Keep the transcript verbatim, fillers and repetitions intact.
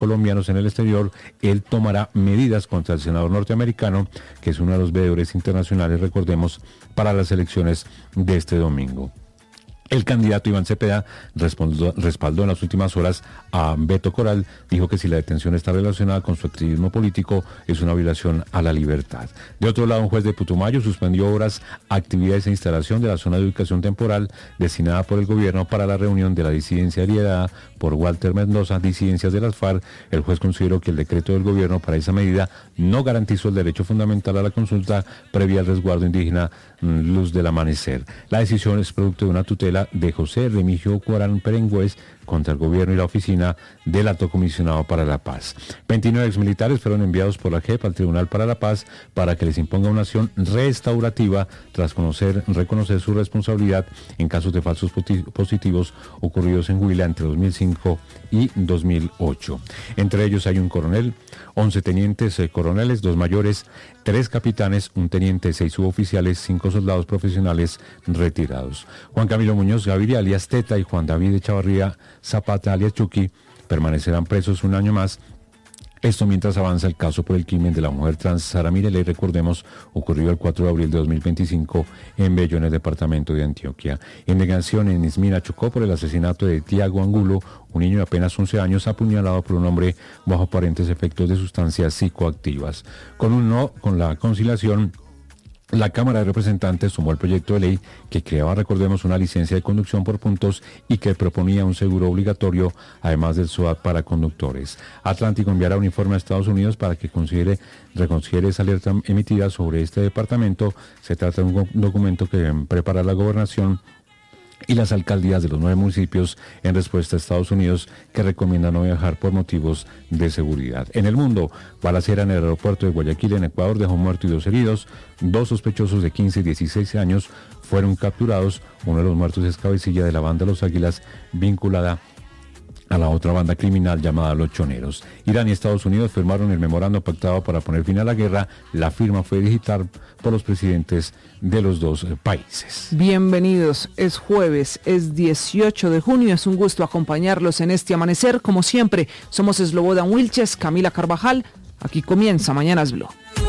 colombianos en el exterior, él tomará medidas contra el senador norteamericano, que es uno de los veedores internacionales, recordemos, para las elecciones de este domingo. El candidato Iván Cepeda respaldó, respaldó en las últimas horas a Beto Coral, dijo que si la detención está relacionada con su activismo político es una violación a la libertad. De otro lado, un juez de Putumayo suspendió horas actividades e instalación de la zona de ubicación temporal destinada por el gobierno para la reunión de la disidencia liderada por Walter Mendoza, disidencias de las FARC. El juez consideró que el decreto del gobierno para esa medida no garantizó el derecho fundamental a la consulta previa al resguardo indígena Luz del Amanecer. La decisión es producto de una tutela de José Remigio Cuarán Perengüez contra el gobierno y la oficina del Alto Comisionado para la Paz. veintinueve exmilitares fueron enviados por la J E P al Tribunal para la Paz para que les imponga una acción restaurativa tras conocer, reconocer su responsabilidad en casos de falsos positivos ocurridos en Huila entre dos mil cinco y dos mil ocho. Entre ellos hay un coronel, once tenientes eh, coroneles, dos mayores, tres capitanes, un teniente, seis suboficiales, cinco soldados profesionales retirados. Juan Camilo Muñoz Gaviria, alias Teta, y Juan David Echavarría Zapata, alias Chucky, permanecerán presos un año más. Esto mientras avanza el caso por el crimen de la mujer trans Sara Mireley, recordemos, ocurrió el cuatro de abril de dos mil veinticinco en Bello, en el departamento de Antioquia. Indagación en Ismina Chocó por el asesinato de Tiago Angulo, un niño de apenas once años apuñalado por un hombre bajo aparentes efectos de sustancias psicoactivas. Con un no, con la conciliación, la Cámara de Representantes tomó el proyecto de ley que creaba, recordemos, una licencia de conducción por puntos y que proponía un seguro obligatorio, además del SOAT para conductores. Atlántico enviará un informe a Estados Unidos para que considere, reconsidere esa alerta emitida sobre este departamento. Se trata de un documento que prepara la gobernación y las alcaldías de los nueve municipios en respuesta a Estados Unidos, que recomiendan no viajar por motivos de seguridad. En el mundo, balacera en el aeropuerto de Guayaquil, en Ecuador, dejó un muerto y dos heridos. Dos sospechosos de quince y dieciséis años fueron capturados. Uno de los muertos es cabecilla de la banda Los Águilas, vinculada a la otra banda criminal llamada Los Choneros. Irán y Estados Unidos firmaron el memorando pactado para poner fin a la guerra. La firma fue digital por los presidentes de los dos países. Bienvenidos, es jueves, es dieciocho de junio, es un gusto acompañarlos en este amanecer. Como siempre, somos Slobodan Wilches, Camila Carvajal. Aquí comienza Mañanas Blue.